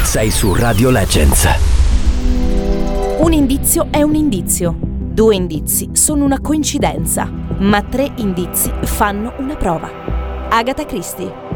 Sei su Radio Legends. Un indizio è un indizio. 2 indizi sono una coincidenza. Ma 3 indizi fanno una prova. Agatha Christie.